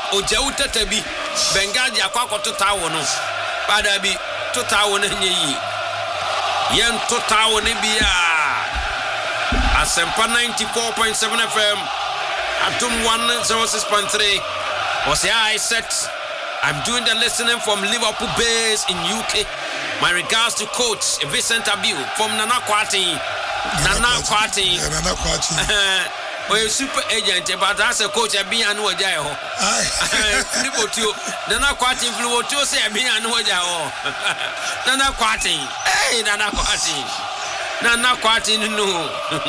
ojauta tabi Bengaji akwako tutawo no pada bi tutawo na nyi yen tutawo ne bia Asempa 94.7 FM Atum 106.3 was I set. I'm doing the listening from Liverpool base in UK. My regards to Coach Vincent Abiu from Nana Kwati. Nana Kwati. Well, super agent, but as a coach, I've been and what I ho. Nana Kwati flew to say I've been and what I ho. Nana Kwati. Hey, Nana Kwati. Nana Kwati, no.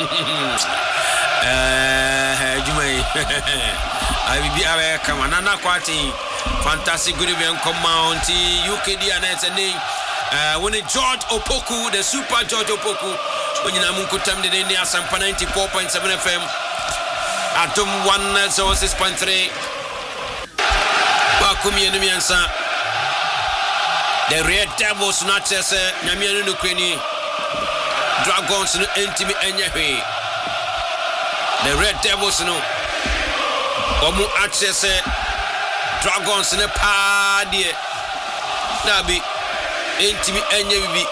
Jumay. I will be aware. Come on, Nana Kwati. Fantastic good event come out UKD and it's a name. When George Opoku, the super George Opoku, when you know Munkutam the India Sampa 94.7 FM. Atom 106.3. Bakumi enemy answer. The Red Devils not just Namian Ukraine. Dragons no intimate anyway. The Red Devils no. Omu access Dragons in a party. Nabi intimate anyway.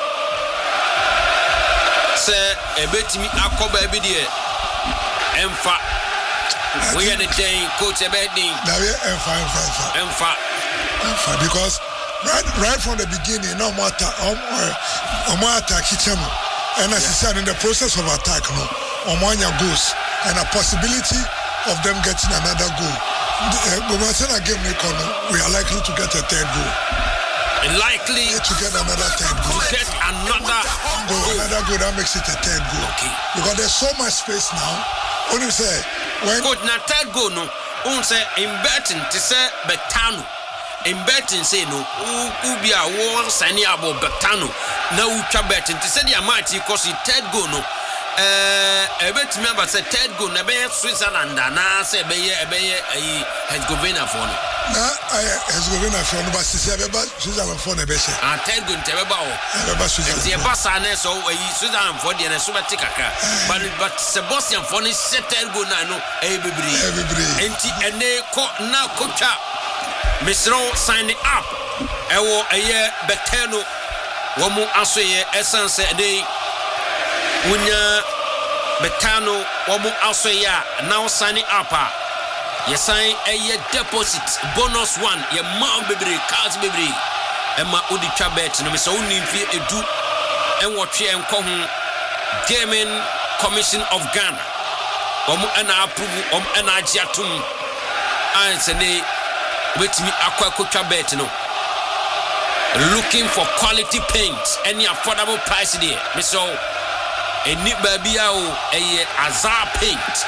Say a bit me a cover every day. Emfa. We are the day coach a bedding. Now we Emfa. Because right from the beginning, no matter attack kitchen. And as I said, in the process of attack, no, Omanya goes and a possibility of them getting another goal. We are likely to get a third goal. Likely to get another third goal. Another goal that makes it a third goal. Okay. Because there's so much space now. When you say when coach na third goal no, say in betting to say Betano. In betting say no, ubi a war sani abo Betano. Na ucha betting to say the amount because the third goal no. Bet member say third goal na be Switzerland na say be Herzegovina for no. Na Herzegovina for no, but say be Switzerland for no be say. Ah third goal te be ba o. Be Switzerland. The basa na so Switzerland for the na so betika ka. But Sebastian for no say third goal na no bebre. Enti ene ko na kocha Misro sign up. Ewo Betano womu asoye essence dey Wunya Betano womu asoya now signing up. You sign a deposit bonus one. Ye ma bebre cards bebre. Emma udi chabet no me so uni fi edu en wotwe enko ho Gaming Commission of Ghana. Womu ana approve ana agiatum. Anse ne wetimi akwa chabet no. Looking for quality paint, any affordable price there. Me so eni babia o Azar paint.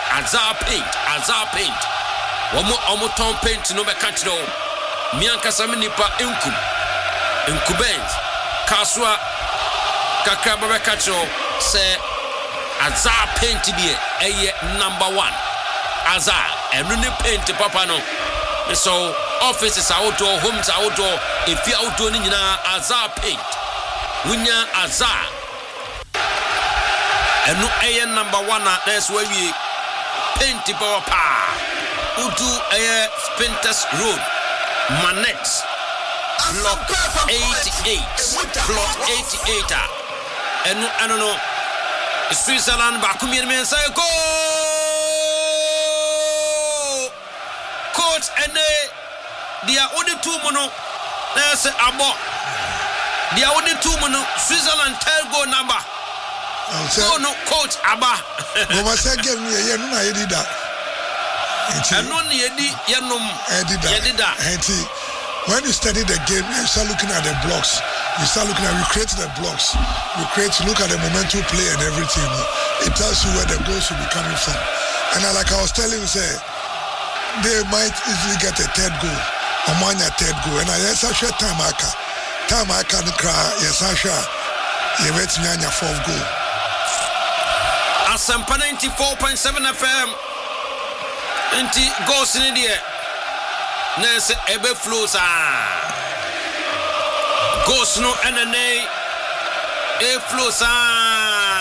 Omo ton paint no be catch no. Mi ankasa me nipa Benz. Kaswa kakra be catch no say Azar paint there number 1. Azar enu ne paint papa no. So offices outdoor, homes outdoor, if you outdoor ni nyina Azar paint. Wunya Azar enu number 1 that's where we paint power pa. Udu Spinters Road, Manet, Block 88. Enu I don't know. Switzerland bakumi men say go. Coach ene dia only 2 mono. There's abo. Dia only 2 mono. Switzerland tell go number. So no coach Abba. Mama say give me a no na yedi da. And no yedi yanom yedi da. When you study the game, you start looking at the blocks. You create the blocks. Look at the momentum play and everything. It tells you where the goals will be coming from. And like I was telling you, say they might easily get a third goal. Omanya third goal. And I yes, I share time I can cry. Yes, I share. You bet me on your fourth goal. Asampa 94.7 FM. Enti goals in the Nese ebe flows goes no NNA e flows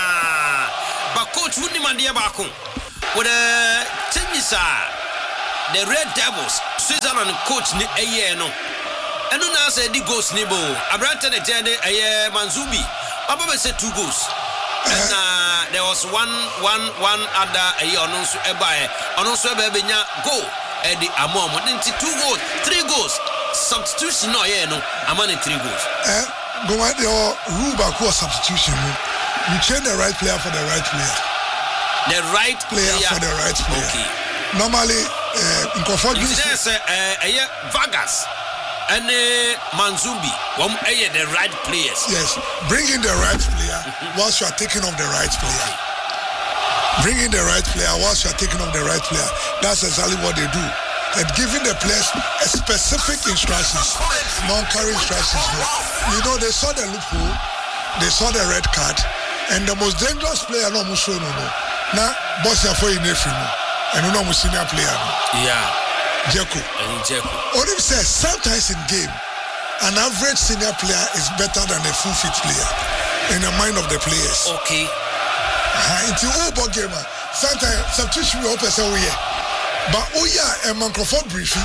but coach wouldn't man dear back with a tennis the Red Devils Switzerland coach ni eye no eno na say di goals ni bo abrante de jende eye Manzubi ababa say 2 goals and there was one other eye ono so ebae ono so ebe benya goal e di amom nti 2 goals 3 goals substitution no eye no amane 3 goals go at your rule back was substitution. You change the right player for the right player. The right player for the right player. Okay. Normally, in comfort, there's Vargas and Manzubi. The right players. Yes, bring in the right player whilst you are taking off the right player. Bring in the right player whilst you are taking off the right player. That's exactly what they do. And giving the players a specific instructions, non-carry instructions. You know, they saw the loophole, they saw the red card, and the most dangerous player no muso no. Now, boss ya for in and no senior player. Yeah. Jeko. Only says sometimes in game, an average senior player is better than a full fit player in the mind of the players. Okay. Into all gamer, sometimes substitution we open say we. But a microphone briefing.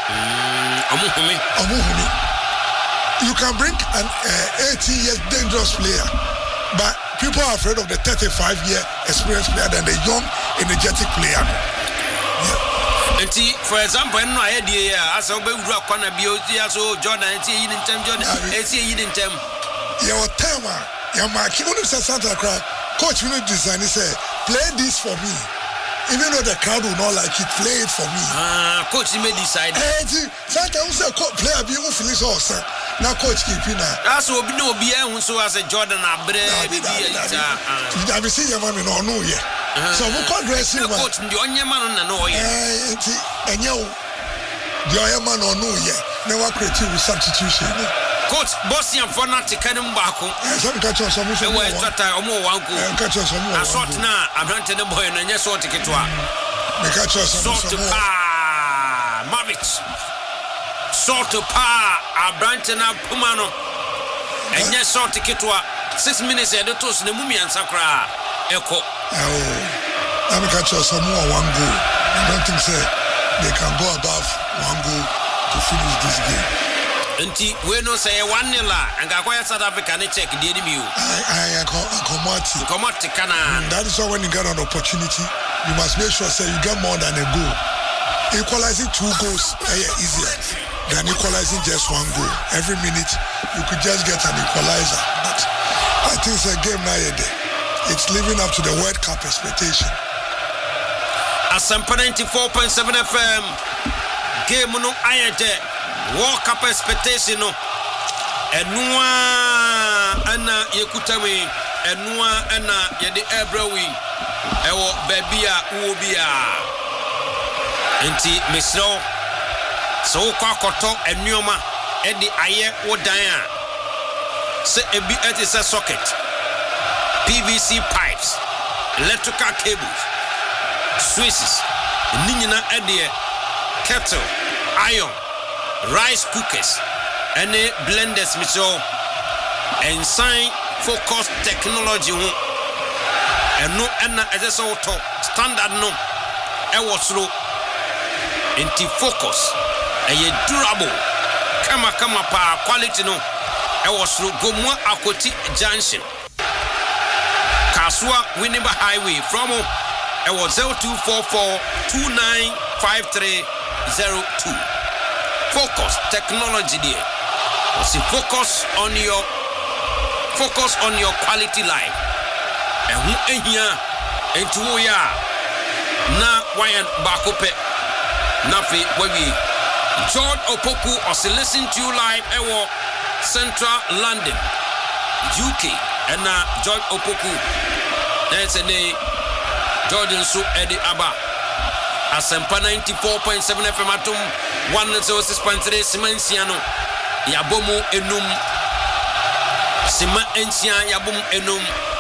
You can bring an 18-year dangerous player, but people are afraid of the 35-year experienced player than the young, energetic player. Yeah. For example, I had the as a baby rock on a beauty, as Jordan, and see in term, Jordan, and see in term. Your time, your mark, you want to say Santa Cruz, coach, you need to design, he said, play this for me. Even though the crowd will not like it, play it for me. Coach, he may decide. Sometimes a player be able to finish also. Now, coach, keep you now. That's what we know. Be so as a Jordan, I see your man no know yet. So we can't dress him. Coach, the only man on the know yet. And you, the only man on know yet. Never creative with substitution. Coach, Bosnian for not to cut him back. Some catch us some more. Catch us some more. I sort now. I'm hunting the boy and just sort to get to her. Catch us some more. Mavic. Sort to pa. I'm branching up Pumano. And just sort to get to her. 6 minutes at the toast, the mummy and Sakra. Echo. I'm catch us some more. 1 goal. I don't think they can go above 1 goal to finish this game. Until we no say 1-0 and Gakwaya South Africa ne check the enemy. I come out Canaan. That is why when you get an opportunity, you must make sure say you get more than a goal. Equalizing 2 goals is easier than equalizing just 1 goal. Every minute you could just get an equalizer. But I think it's a game now. It's living up to the World Cup expectation. Asampa 94.7 FM. Game no ayede. World Cup expectation no enua ana yekutame enua ana yede ebrawi ewo babia uobia enti mesro so kwa koto enuoma edi aye wodan a se ebi etisa socket PVC pipes electrical cables switches ninyina ede kettle iron rice cookers and blenders Michelle and sign focus technology and no as a auto standard no I was slow into focus and ye durable kama pa quality no I was slow go more Akoti Junction Kasua Winneba Highway from I was 0244 295302. Focus technology there. See, focus on your quality life. And who here into ya na wayan bakope nafi wabi George Opoku or listen to you live ewo Central London UK and George Opoku that's a name Jordan Su Eddie Abba Asempa 94.7 FM atum 106.3 Simansiano Yabomu enum Sima Ensia Yabum enum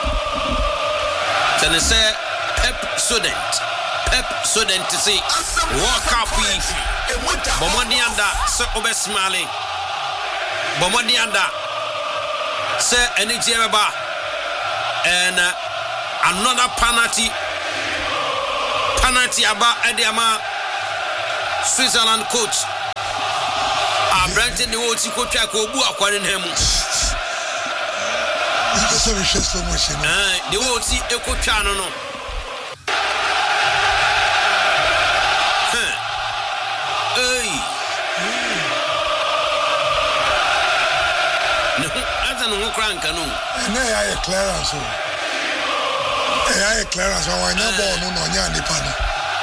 Tenese Pep Student to see walk up with Bomodianda Sir Obesmali Bomodianda Sir Enijeba and another penalty aba Ediama Switzerland coach Brandon the Woti Kotwa ko bu akware na mu so we share so much the Woti ekotwa no no crank no na ya clearance clearance wa na ball no no nya nipa no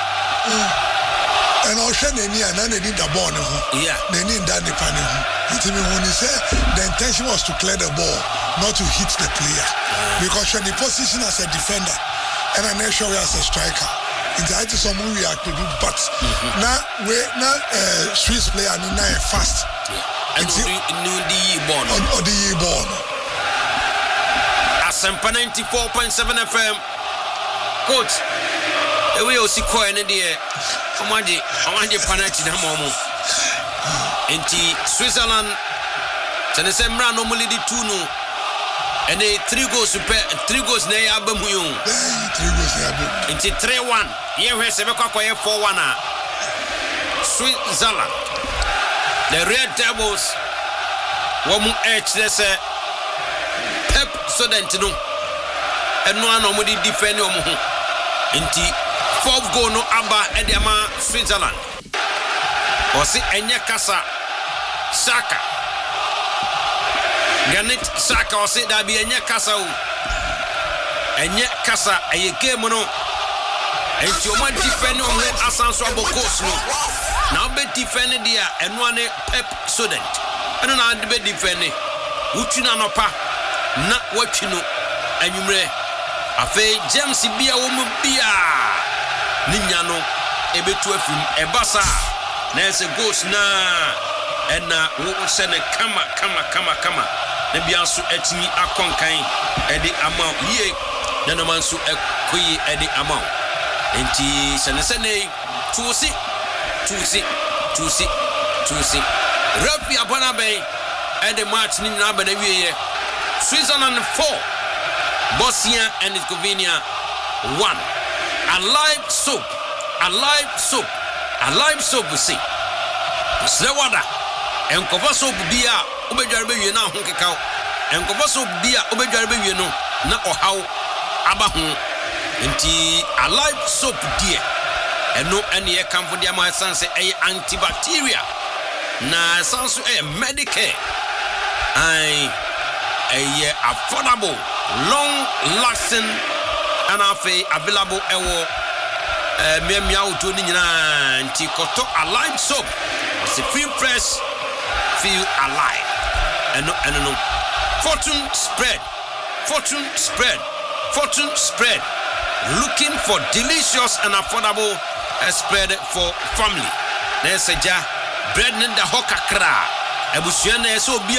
and I share any and then the ball no yeah they need that nipa no it mean when he said the intention was to clear the ball not to hit the player because when the position as a defender and I'm not sure as a striker it's some we have to do but now we now Swiss player no now fast and the ball or the ball Asempa 94.7 FM coach we also call in there omade penalty na momo enti Switzerland tene semra no muli di 2 no and 3 goals na ya abamu yo 3 goals na abamu enti 3-1 ye hwe se be kwakoye 4-1 a Switzerland the Red Devils womu se Pep Student no eno ano mo di defend omo ho enti 4th goal no aba ediama Switzerland osi enye kasa Saka Granit Saka osi da bi enye kasa o enye kasa eye game no enti o ma defend omo asanso abokos no na be defend dia eno ane Pep Student eno na be defend wutuna no pa na watwi no anwumre afi James bia wo mu bia ninya no ebetu afim ebasa na ese goals na ena wo se ne kama na bia so atimi akonkan edi amount ye na no man so ekoyi edi amount enti sene tusi rafi abana bay edi match ni na ba na wiye Switzerland 4 Bosnia and Herzegovina 1 alive soap see Slewada enkofa soap bia obedware bewie na ho kekaw enkofa soap bia obedware bewie no na ohaw aba ho nti alive soap die eno ene ye kamfo dia ma sanse eye antibacteria na sanso medical a affordable, long-lasting, and available ewo miao to nina nti koto alive soap. It's feel fresh, feel alive. And no. Fortune spread. Looking for delicious and affordable spread for family. There's a jar bread in the hokakra. Ebusuana eso obi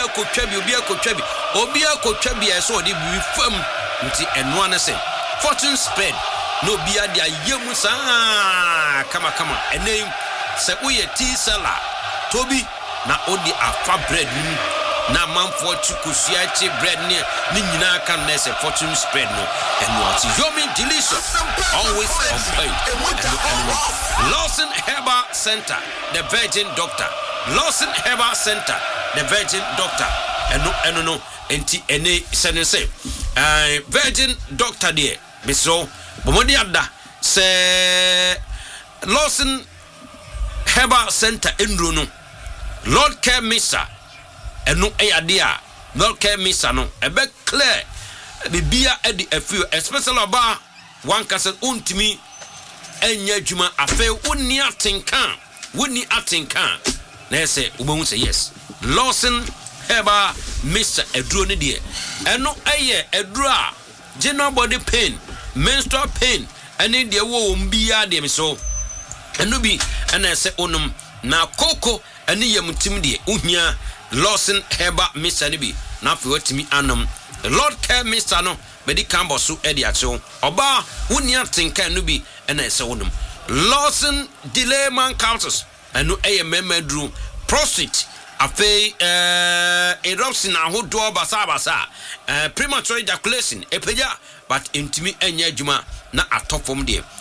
akotwabi eso de bi fam nti eno anese fortune spread no bia dia yemu sa kama enem se uye tisala tobi na odi afa bread na manfo chikusuachi bread ni nyina kan nese fortune spread no eno ati yomi delicious always on point Lawson Herbal Center the Virgin Doctor Lawson Herbal Center the Virgin Doctor eno enti ene sense Virgin Doctor there biso bomodi ada se Lawson Herbal Center enro no Lord Care Misa eno eyade a Lord Care Misa no ebe clear bibia edi afio especially about one person untimi enya adwuma afa wonni atenkan na say ubehu say yes Lawson Herbal Mr. Edro ni de eno eye edro a general body pain menstrual pain ene de wo mbia de me so eno bi ena say onum na koko ene yamtim de uhia Lawson Herbal Mr. ni bi na afi watimi anum Lord Care Mr. no bedi kambo so edi acho oba wonni atenkan no bi ena say onum Lawson delay man counters eno eye memedru prostate afi eruption ahodo basa premature ejaculation epeja but intimi enya adwuma na atopom de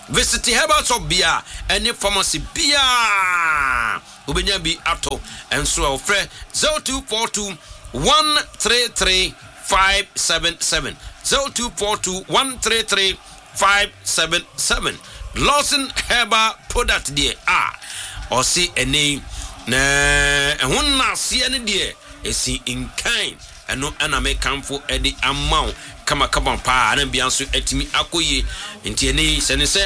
visit Herbal Shop Bia any pharmacy Bia ubenya bi ato enso ofre 0242 133 577 0242 133 577 Lawson Herbal product there or see any na ehunna see any there esi in kind eno ana me kamfo edi amount kama pa na bia nso atimi akoye nti eni se ne se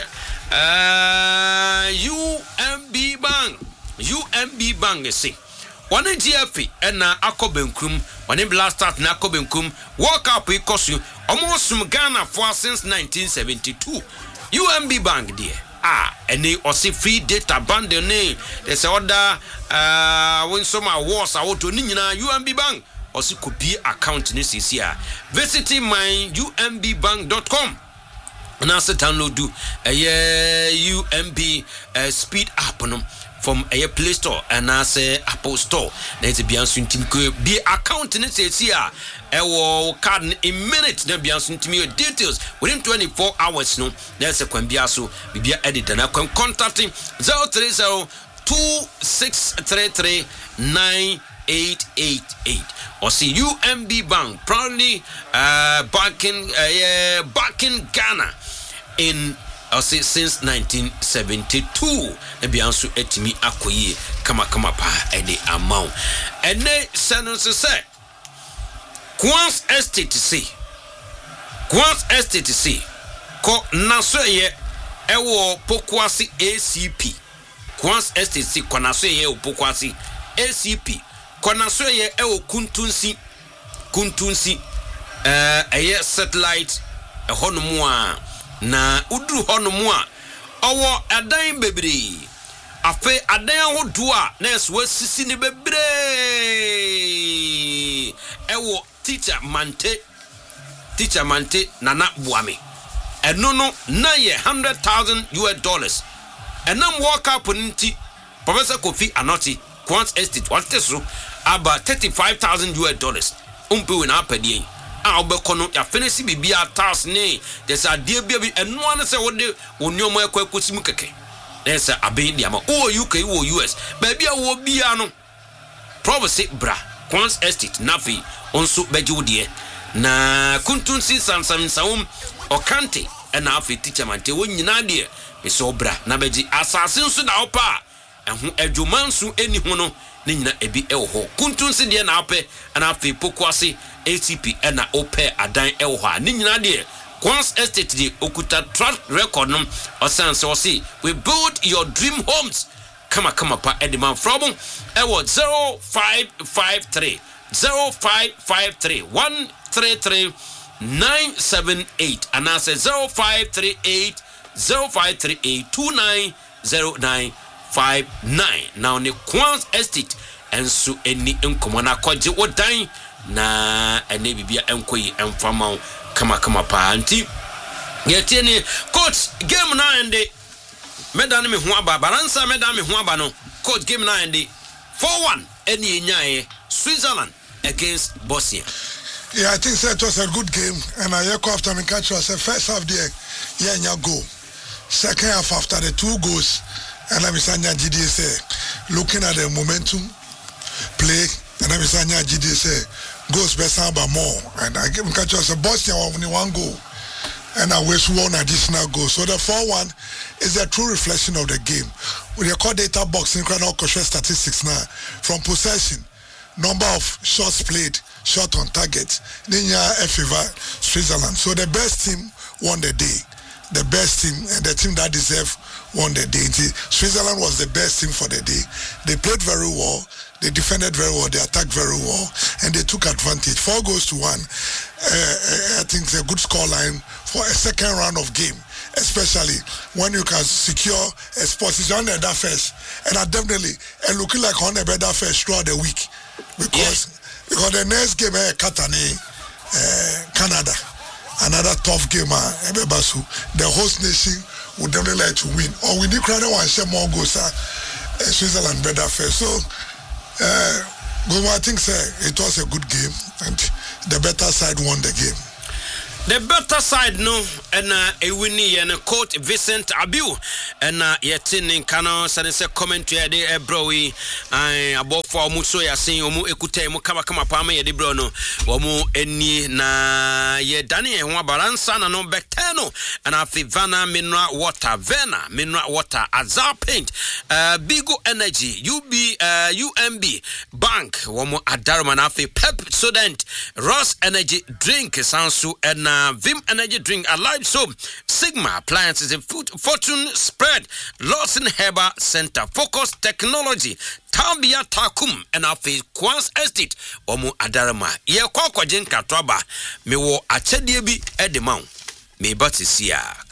UMB Bank say one GFP ena akobenkrum one blast start na akobenkrum work up ikosu almost Ghana for since 1972 UMB Bank there any osi free data bundle ne there's order when some awards are auto nyina UMB Bank osi copy account ne sisi visit my umbbank.com and also download do UMB speed app no from a Play Store and as Apple Store. There's a Biansun team be account in it here. Card in minutes, then Biansun team details within 24 hours. No, there's a Quambiaso, Bibia editor. And I can contact him 030 2633 9888 or see UMB Bank proudly backing Ghana in since 1972 ebianso etimi akoye kama pa ede amount ene sense say Quans Estate say ko nasoye ewo Pokwasi ACP Quans Estate say ko nasoye ewo Pokwasi ACP ko nasoye ewo Kuntunsi eye satellite honomu a na udru honomu a owo adan bebre afe adan hodo a na eso asisi ne bebre ewo teacher mante nana buame eno no na ye $100,000 enam work up nti Professor Kofi Anoti Quant Estate what so about $35,000 umpe we na apedie obekono ya finish bibia task ne there's a dear baby and one say what the onyomo ekwakosim keke there's a abin dia ma UK or US baby a wo bia no privacy bra Quants Estate nafi onso beju de na kuntunsi sansam okante na afi teacher mante wonyina de be so bra na beji asase nso da opa ehu adwumansu eni ho no ne nyina ebi ewo kuntunsi de na ape na afi Pokwasi ACP na ope adan ewo ha ne nyina de Quants Estate de okuta track record no osanse o see we build your dream homes kama pa edman from ewo 0553 133 978 and I say 0538 290959 now ne Quants Estate and so any enkomana kwaje odan na ene bibia enkoyi emfama kama pa anti yete ni coach game na ende medan me ho aba baransa medan me ho aba no coach game na ende 4-1 eni enyae Switzerland against Bosnia. Yeah, I think it was a good game, and I echo after me catch was the first half there, yeah, goal. Second half after the 2 goals, and I'm saying GDS looking at the momentum play, and I'm saying GDS goes better but more, and I give him catch was a Bosnia only 1 goal, and I wish 1 additional goal. So the 4-1 is a true reflection of the game. We record data box in Crown statistics now from possession, number of shots played, shot on target, Ninya Efiva, Switzerland. So the best team won the day. The best team and the team that deserved won the day. Switzerland was the best team for the day. They played very well. They defended very well. They attacked very well. And they took advantage. 4 goals to 1. I think it's a good scoreline for a second round of game. Especially when you can secure a spot. It's on that first. And I definitely looking like on a better first throughout the week. Because the next game Katane, Canada, another tough game. The host nation would definitely like to win. Or we need to one share more goals. Switzerland better first. So, I think it was a good game, and the better side won the game. The better side no and a winnie and a court Vincent Abiu and yet in Cano Sanse commentary de Ebrowi above for Musoya saying Omu Ekute Mukama Pama de Brono Omu Eni na ye Dani and Wabaransa and no Betano and Afivana Mineral Water Azar Paint Bigo Energy UMB Bank Womo Adarmanafi Pep Student Ross Energy Drink Sansu and Vim Energy Drink Alive Soap Sigma Appliances and Fortune Spread Lawson Herbal Center Focus Technology Tambia Takum and Afi Kwans Estate Omu Adarama Ye Kwakwa Jenka Twaba Me wo achedie bi edemau me batisia